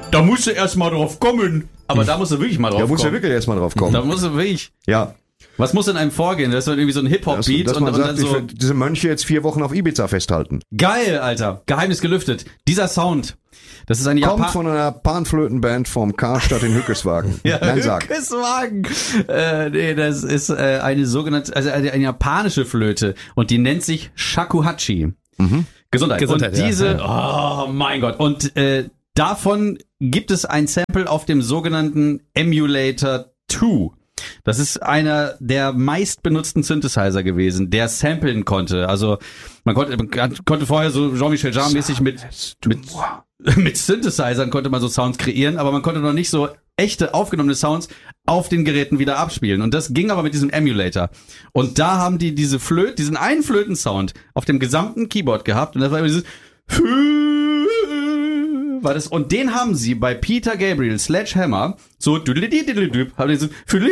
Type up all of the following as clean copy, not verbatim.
Da musst du erst mal drauf kommen. Aber da musst du wirklich mal drauf kommen. Da musst du wirklich erst mal drauf kommen. Da musst du wirklich. Ja. Was muss in einem vorgehen? Das ist irgendwie so ein Hip-Hop-Beat. Dass man und sagt, dann ich so. will diese Mönche jetzt 4 Wochen auf Ibiza festhalten. Geil, Alter. Geheimnis gelüftet. Dieser Sound. Das ist eine Kommt von einer Panflötenband vom Karstadt in Hückeswagen. Ja, Nein, sag. Hückeswagen. Nee, das ist eine sogenannte, also eine japanische Flöte. Und die nennt sich Shakuhachi. Gesundheit. Und diese, oh mein Gott. Und davon gibt es ein Sample auf dem sogenannten Emulator 2. Das ist einer der meistbenutzten Synthesizer gewesen, der samplen konnte. Also man konnte vorher so Jean-Michel Jarre-mäßig mit Synthesizern konnte man so Sounds kreieren, aber man konnte noch nicht so echte aufgenommene Sounds auf den Geräten wieder abspielen. Und das ging aber mit diesem Emulator. Und da haben die diesen einen Flötensound auf dem gesamten Keyboard gehabt. Und das war immer dieses und den haben sie bei Peter Gabriel Sledgehammer so haben die so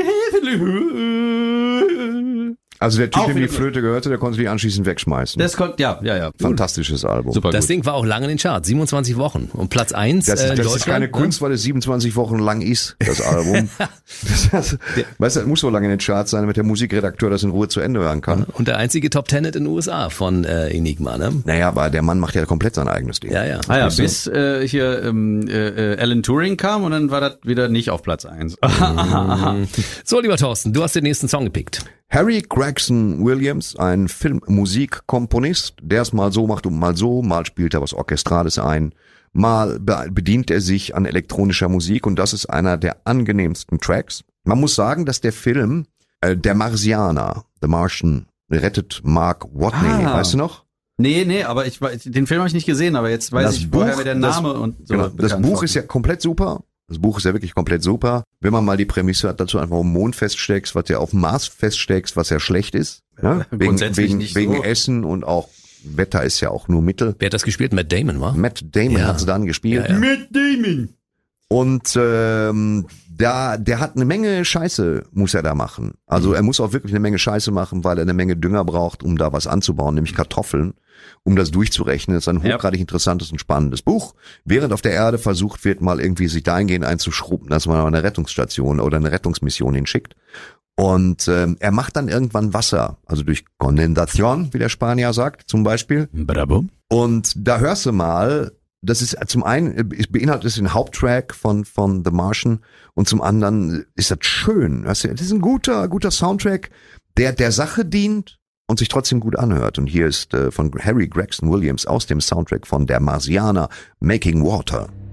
also der Typ, dem die Flöte gehörte, der konnte die anschließend wegschmeißen. Das konnte, ja. Fantastisches Album. Super Das gut. Ding war auch lange in den Charts, 27 Wochen. Und Platz 1 Das in ist Deutschland. keine Kunst, weil es 27 Wochen lang ist, das Album. Weißt du, das muss so lange in den Charts sein, damit der Musikredakteur das in Ruhe zu Ende hören kann. Und der einzige Top Ten in den USA von Enigma, ne? Naja, aber der Mann macht ja komplett sein eigenes Ding. Ja. Bis hier Alan Turing kam und dann war das wieder nicht auf Platz 1. So, lieber Thorsten, du hast den nächsten Song gepickt. Harry Gregson Williams, ein Filmmusikkomponist, der es mal so macht und mal so, mal spielt er was Orchestrales ein, mal bedient er sich an elektronischer Musik und das ist einer der angenehmsten Tracks. Man muss sagen, dass der Film Der Marsianer, The Martian, rettet Mark Watney, weißt du noch? Nee, aber den Film habe ich nicht gesehen, aber jetzt weiß ich, woher mir der Name und so. Genau, das Buch ist ja komplett super. Das Buch ist ja wirklich komplett super. Wenn man mal die Prämisse hat, dazu einfach auf dem Mond feststeckst, was ja auf dem Mars feststeckst, was ja schlecht ist. Ne? Wegen Essen und auch Wetter ist ja auch nur Mittel. Wer hat das gespielt? Matt Damon, wa? Matt Damon hat es dann gespielt. Ja. Matt Damon. Und der hat eine Menge Scheiße, muss er da machen. Also er muss auch wirklich eine Menge Scheiße machen, weil er eine Menge Dünger braucht, um da was anzubauen, nämlich Kartoffeln, um das durchzurechnen. Das ist ein hochgradig interessantes und spannendes Buch. Während auf der Erde versucht wird, mal irgendwie sich dahingehend einzuschrubben, dass man eine Rettungsstation oder eine Rettungsmission hinschickt. Und er macht dann irgendwann Wasser, also durch Kondensation, wie der Spanier sagt, zum Beispiel. Bravo. Und da hörst du mal, das ist zum einen, beinhaltet es den Haupttrack von The Martian und zum anderen ist das schön. Das ist ein guter Soundtrack, der Sache dient und sich trotzdem gut anhört. Und hier ist von Harry Gregson Williams aus dem Soundtrack von Der Marsianer, Making Water.